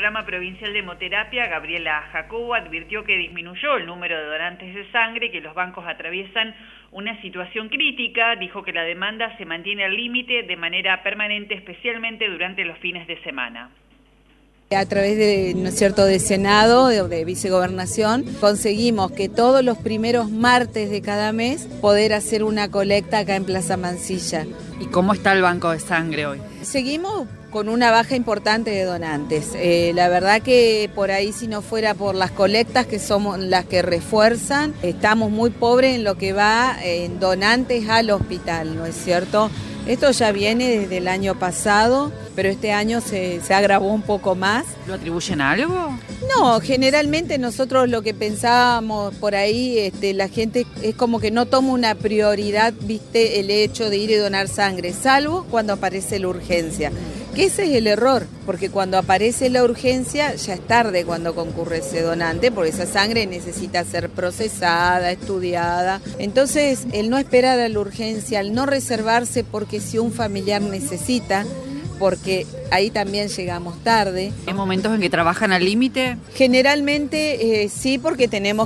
Programa Provincial de Hemoterapia, Gabriela Jacobo, advirtió que disminuyó el número de donantes de sangre y que los bancos atraviesan una situación crítica. Dijo que la demanda se mantiene al límite de manera permanente, especialmente durante los fines de semana. A través de, ¿no es cierto?, de Senado, de Vicegobernación, conseguimos que todos los primeros martes de cada mes poder hacer una colecta acá en Plaza Mansilla. ¿Y cómo está el banco de sangre hoy? Seguimos con una baja importante de donantes. La verdad que por ahí, si no fuera por las colectas que somos las que refuerzan, estamos muy pobres en lo que va en donantes al hospital, ¿no es cierto? Esto ya viene desde el año pasado, pero este año se agravó un poco más. ¿Lo atribuyen a algo? No, generalmente nosotros lo que pensábamos por ahí, la gente es como que no toma una prioridad, viste, el hecho de ir y donar sangre, salvo cuando aparece la urgencia. Que ese es el error, porque cuando aparece la urgencia ya es tarde cuando concurre ese donante, porque esa sangre necesita ser procesada, estudiada. Entonces, el no esperar a la urgencia, el no reservarse porque si un familiar necesita, porque ahí también llegamos tarde. ¿Hay momentos en que trabajan al límite? Generalmente sí, porque tenemos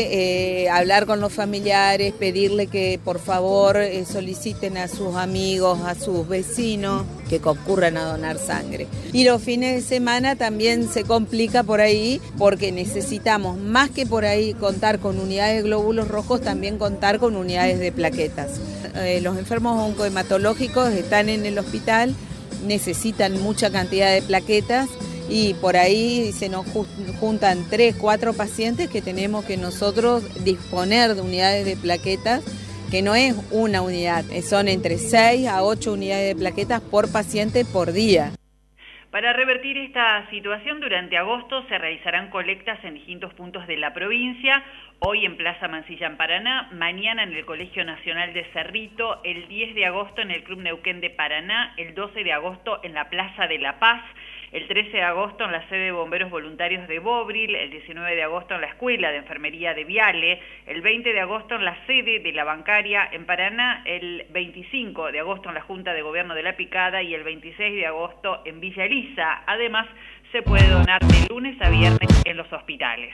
que hablar con los familiares, pedirle que por favor soliciten a sus amigos, a sus vecinos que concurran a donar sangre. Y los fines de semana también se complica por ahí, porque necesitamos más que por ahí contar con unidades de glóbulos rojos, también contar con unidades de plaquetas. Los enfermos oncohematológicos están en el hospital, necesitan mucha cantidad de plaquetas y por ahí se nos juntan 3, 4 pacientes que tenemos que nosotros disponer de unidades de plaquetas, que no es una unidad, son entre 6 a 8 unidades de plaquetas por paciente por día. Para revertir esta situación, durante agosto se realizarán colectas en distintos puntos de la provincia, hoy en Plaza Mansilla en Paraná, mañana en el Colegio Nacional de Cerrito, el 10 de agosto en el Club Neuquén de Paraná, el 12 de agosto en la Plaza de la Paz, el 13 de agosto en la sede de Bomberos Voluntarios de Bobril, el 19 de agosto en la Escuela de Enfermería de Viale, el 20 de agosto en la sede de la Bancaria en Paraná, el 25 de agosto en la Junta de Gobierno de La Picada y el 26 de agosto en Villa Elisa. Además, se puede donar de lunes a viernes en los hospitales.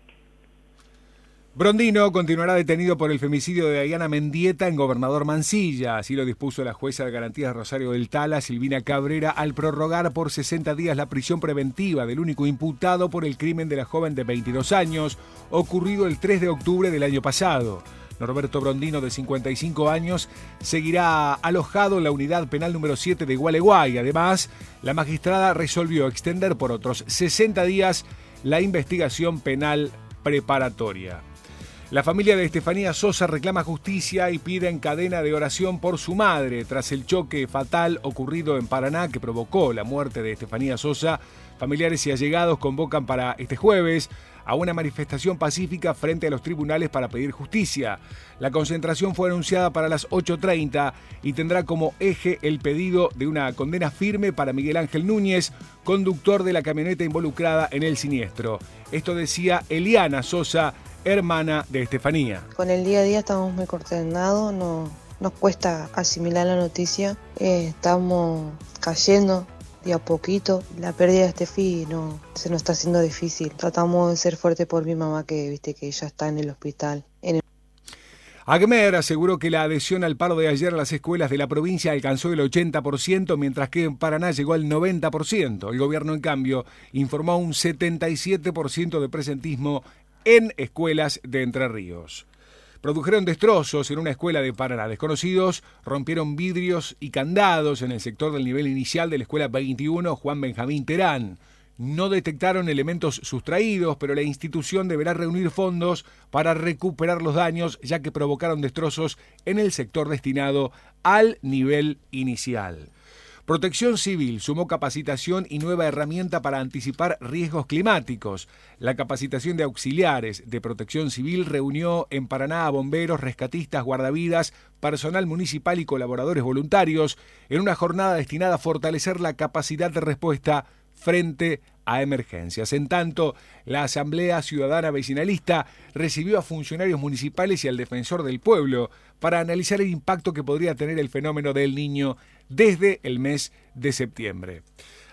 Brondino continuará detenido por el femicidio de Diana Mendieta en Gobernador Mansilla. Así lo dispuso la jueza de garantías de Rosario del Tala, Silvina Cabrera, al prorrogar por 60 días la prisión preventiva del único imputado por el crimen de la joven de 22 años, ocurrido el 3 de octubre del año pasado. Norberto Brondino, de 55 años, seguirá alojado en la unidad penal número 7 de Gualeguay. Además, la magistrada resolvió extender por otros 60 días la investigación penal preparatoria. La familia de Estefanía Sosa reclama justicia y pide en cadena de oración por su madre. Tras el choque fatal ocurrido en Paraná que provocó la muerte de Estefanía Sosa, familiares y allegados convocan para este jueves a una manifestación pacífica frente a los tribunales para pedir justicia. La concentración fue anunciada para las 8:30 y tendrá como eje el pedido de una condena firme para Miguel Ángel Núñez, conductor de la camioneta involucrada en el siniestro. Esto decía Eliana Sosa, hermana de Estefanía. Con el día a día estamos muy consternados, nos cuesta asimilar la noticia, estamos cayendo de a poquito. La pérdida de Estefi se nos está haciendo difícil. Tratamos de ser fuertes por mi mamá, que viste que ella está en el hospital. Agmer aseguró que la adhesión al paro de ayer en las escuelas de la provincia alcanzó el 80%, mientras que en Paraná llegó al 90%. El gobierno, en cambio, informó un 77% de presentismo en escuelas de Entre Ríos. Produjeron destrozos en una escuela de Paraná. Desconocidos rompieron vidrios y candados en el sector del nivel inicial de la escuela 21 Juan Benjamín Terán. No detectaron elementos sustraídos, pero la institución deberá reunir fondos para recuperar los daños, ya que provocaron destrozos en el sector destinado al nivel inicial. Protección Civil sumó capacitación y nueva herramienta para anticipar riesgos climáticos. La capacitación de auxiliares de Protección Civil reunió en Paraná a bomberos, rescatistas, guardavidas, personal municipal y colaboradores voluntarios en una jornada destinada a fortalecer la capacidad de respuesta frente a emergencias. En tanto, la Asamblea Ciudadana Vecinalista recibió a funcionarios municipales y al Defensor del Pueblo para analizar el impacto que podría tener el fenómeno del Niño desde el mes de septiembre.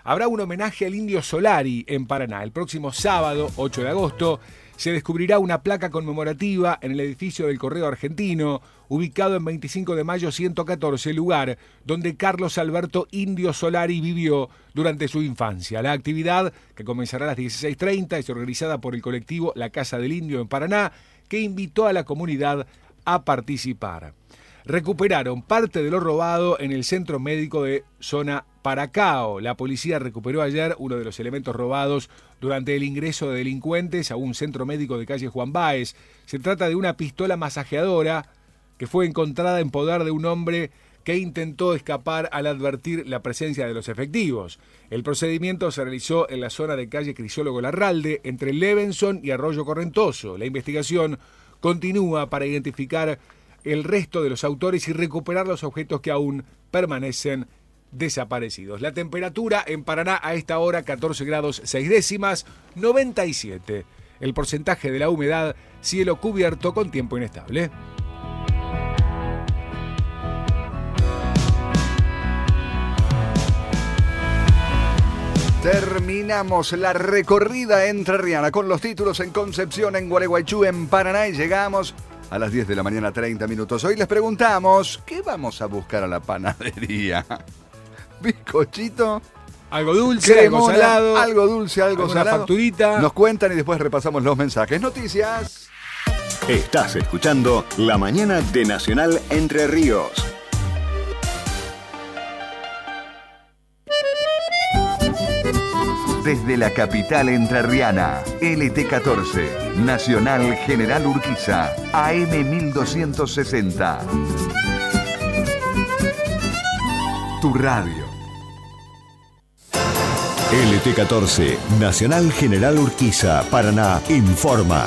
habrá un homenaje al Indio Solari en Paraná. El próximo sábado, 8 de agosto, se descubrirá una placa conmemorativa en el edificio del Correo Argentino, ubicado en 25 de mayo 114, lugar donde Carlos Alberto Indio Solari vivió durante su infancia. La actividad, que comenzará a las 16:30, es organizada por el colectivo La Casa del Indio en Paraná, que invitó a la comunidad a participar. Recuperaron parte de lo robado en el centro médico de zona Paracao. La policía recuperó ayer uno de los elementos robados durante el ingreso de delincuentes a un centro médico de calle Juan Báez. Se trata de una pistola masajeadora que fue encontrada en poder de un hombre que intentó escapar al advertir la presencia de los efectivos. El procedimiento se realizó en la zona de calle Crisólogo Larralde, entre Levenson y Arroyo Correntoso. La investigación continúa para identificar el resto de los autores y recuperar los objetos que aún permanecen desaparecidos. La temperatura en Paraná a esta hora 14 grados 6 décimas, 97. El porcentaje de la humedad, cielo cubierto con tiempo inestable. Terminamos la recorrida entrerriana con los títulos en Concepción, en Gualeguaychú, en Paraná y llegamos a las 10 de la mañana, 30 minutos. Hoy les preguntamos, ¿qué vamos a buscar a la panadería? ¿Bizcochito? Algo dulce, cremona, algo salado. Algo dulce, algo salado. Facturita. Nos cuentan y después repasamos los mensajes. Noticias. Estás escuchando La Mañana de Nacional Entre Ríos. Desde la capital entrerriana, LT14, Nacional General Urquiza, AM 1260. Tu radio. LT14, Nacional General Urquiza, Paraná, informa.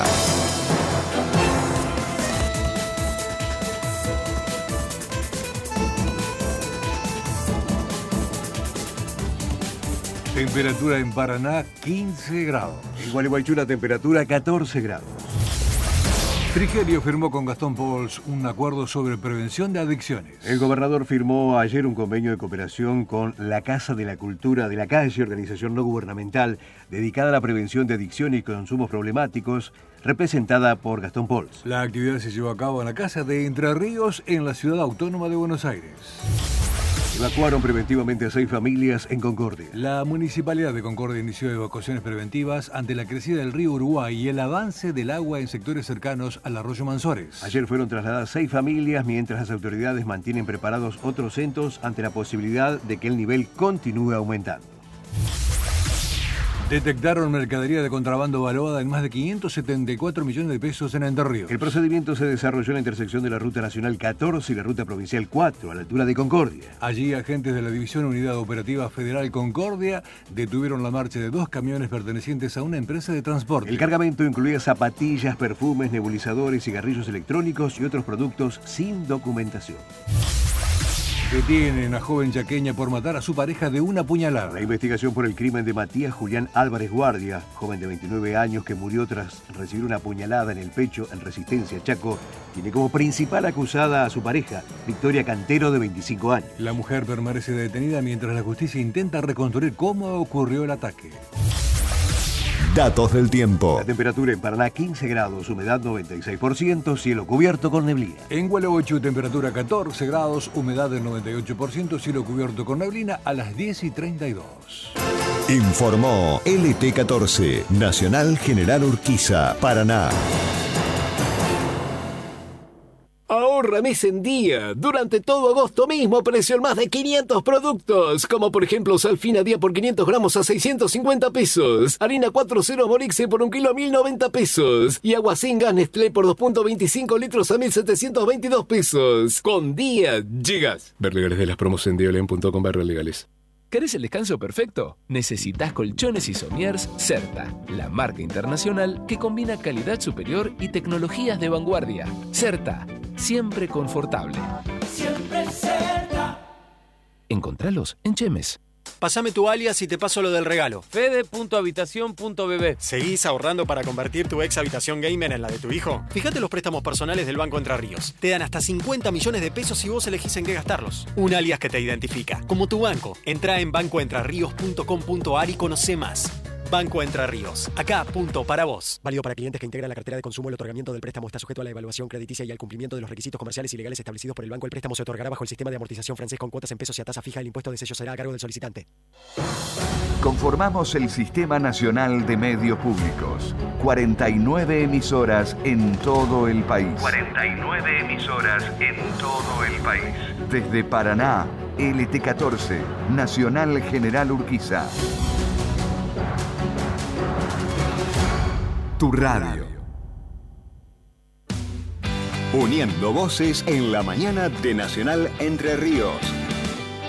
Temperatura en Paraná, 15 grados. En Gualeguaychú la temperatura, 14 grados. Frigerio firmó con Gastón Pols un acuerdo sobre prevención de adicciones. El gobernador firmó ayer un convenio de cooperación con la Casa de la Cultura de la Calle, organización no gubernamental dedicada a la prevención de adicciones y consumos problemáticos, representada por Gastón Pols. La actividad se llevó a cabo en la Casa de Entre Ríos, en la Ciudad Autónoma de Buenos Aires. Evacuaron preventivamente a 6 familias en Concordia. La Municipalidad de Concordia inició evacuaciones preventivas ante la crecida del río Uruguay y el avance del agua en sectores cercanos al arroyo Mansores. Ayer fueron trasladadas 6 familias, mientras las autoridades mantienen preparados otros centros ante la posibilidad de que el nivel continúe aumentando. Detectaron mercadería de contrabando valuada en más de 574 millones de pesos en Entre Ríos. El procedimiento se desarrolló en la intersección de la Ruta Nacional 14 y la Ruta Provincial 4, a la altura de Concordia. Allí, agentes de la División Unidad Operativa Federal Concordia detuvieron la marcha de 2 camiones pertenecientes a una empresa de transporte. El cargamento incluía zapatillas, perfumes, nebulizadores, cigarrillos electrónicos y otros productos sin documentación. Detienen a joven chaqueña por matar a su pareja de una puñalada. La investigación por el crimen de Matías Julián Álvarez Guardia, joven de 29 años que murió tras recibir una puñalada en el pecho en Resistencia, Chaco, tiene como principal acusada a su pareja, Victoria Cantero, de 25 años. La mujer permanece detenida mientras la justicia intenta reconstruir cómo ocurrió el ataque. Datos del tiempo. La temperatura en Paraná 15 grados, humedad 96%, cielo cubierto con neblina. En Gualeguaychú temperatura 14 grados, humedad del 98%, cielo cubierto con neblina a las 10:32. Informó LT14, Nacional General Urquiza, Paraná. Ahorra mes en día. Durante todo agosto mismo precio en más de 500 productos. Como por ejemplo sal fina día por 500 gramos a 650 pesos. Harina 4.0 Morixe por 1 kilo a 1.090 pesos. Y agua sin gas Nestlé por 2.25 litros a 1.722 pesos. Con día llegas. Ver legales de las promos en diolen.com/legales. ¿Querés el descanso perfecto? Necesitas colchones y somiers Certa, la marca internacional que combina calidad superior y tecnologías de vanguardia. Certa, siempre confortable. Siempre Certa. Encontralos en Chemes. Pasame tu alias y te paso lo del regalo. Fede.habitación.bb. ¿Seguís ahorrando para convertir tu ex habitación gamer en la de tu hijo? Fíjate los préstamos personales del Banco Entre Ríos. Te dan hasta 50 millones de pesos si vos elegís en qué gastarlos. Un alias que te identifica, como tu banco. Entrá en bancoentrerríos.com.ar y conocé más. Banco Entre Ríos. Acá, punto para vos. Válido para clientes que integran la cartera de consumo. El otorgamiento del préstamo está sujeto a la evaluación crediticia y al cumplimiento de los requisitos comerciales y legales establecidos por el banco. El préstamo se otorgará bajo el sistema de amortización francés con cuotas en pesos y a tasa fija. El impuesto de sello será a cargo del solicitante. Conformamos el Sistema Nacional de Medios Públicos. 49 emisoras en todo el país. 49 emisoras en todo el país. Desde Paraná, LT14, Nacional General Urquiza. Tu radio. Uniendo voces en la mañana de Nacional Entre Ríos.